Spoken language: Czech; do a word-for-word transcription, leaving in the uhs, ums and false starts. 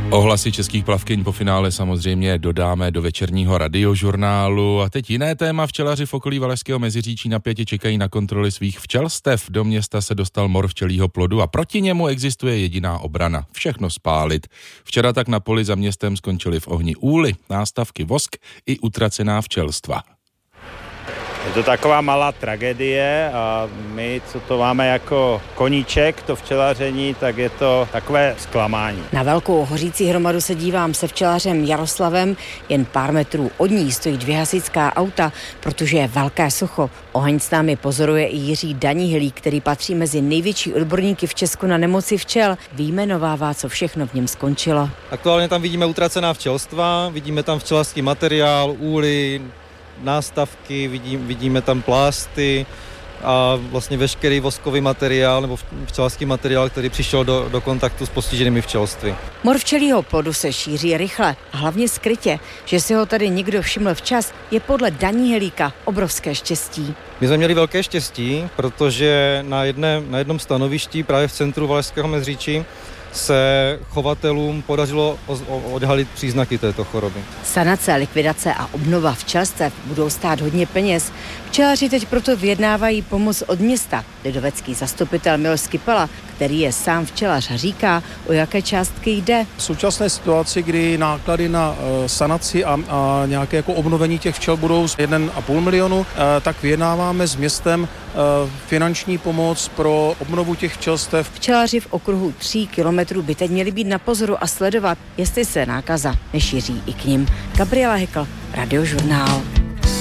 Ohlasy českých plavkyň po finále samozřejmě dodáme do večerního radiožurnálu. A teď jiné téma. Včelaři v okolí Valašského Meziříčí napětě čekají na kontroly svých včelstev. Do města se dostal mor včelího plodu a proti němu existuje jediná obrana. Všechno spálit. Včera tak na poli za městem skončily v ohni úly, nástavky, vosk i utracená včelstva. Je to taková malá tragédie a my, co to máme jako koníček, to včelaření, tak je to takové zklamání. Na velkou hořící hromadu se dívám se včelařem Jaroslavem. Jen pár metrů od ní stojí dvě hasičská auta, protože je velké sucho. Oheň s námi pozoruje i Jiří Danihilík, který patří mezi největší odborníky v Česku na nemoci včel. Vyjmenovává, co všechno v něm skončilo. Aktuálně tam vidíme utracená včelstva, vidíme tam včelařský materiál, úly, nástavky, vidím, vidíme tam plásty a vlastně veškerý voskový materiál nebo včelařský materiál, který přišel do, do kontaktu s postiženými včelstvy. Mor včelího plodu se šíří rychle a hlavně skrytě. Že si ho tady někdo všiml včas, je podle Danihilíka obrovské štěstí. My jsme měli velké štěstí, protože na, jedné, na jednom stanovišti právě v centru Valašského Meziříčí se chovatelům podařilo odhalit příznaky této choroby. Sanace, likvidace a obnova včelstev budou stát hodně peněz. Včelaři teď proto vyjednávají pomoc od města. Lidovecký zastupitel Miloš Skypala, který je sám včelař, říká, o jaké částky jde. V současné situaci, kdy náklady na uh, sanaci a, a nějaké jako obnovení těch včel budou z jedna a půl milionu, uh, tak vyjednáváme s městem uh, finanční pomoc pro obnovu těch včelstev. Včelaři v okruhu tří kilometrů by teď měli být na pozoru a sledovat, jestli se nákaza nešíří i k nim. Gabriela Hekl, Radiožurnál.